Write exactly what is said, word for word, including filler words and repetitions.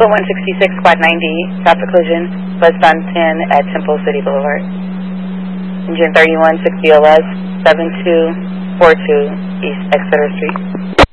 one sixty-six, quad ninety, traffic collision, westbound ten at Temple City Boulevard. Engine thirty-one, six B L S, seven two four two, East Exeter Street.